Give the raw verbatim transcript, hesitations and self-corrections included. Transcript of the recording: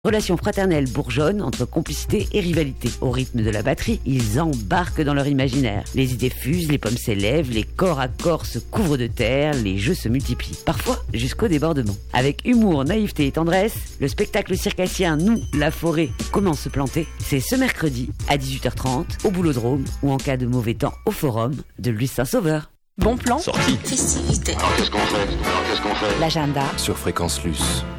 Relation fraternelle bourgeonne entre complicité et rivalité. Au rythme de la batterie, ils embarquent dans leur imaginaire. Les idées fusent, les pommes s'élèvent, les corps à corps se couvrent de terre, les jeux se multiplient. Parfois jusqu'au débordement. Avec humour, naïveté et tendresse, le spectacle circassien Nous, la forêt, comment se planter, c'est ce mercredi à dix-huit heures trente au Boulodrome ou en cas de mauvais temps au Forum de Luce Saint-Sauveur. Bon plan. Sortie. Festivité. Alors qu'est-ce qu'on fait Alors qu'est-ce qu'on fait L'agenda sur Fréquence Luce.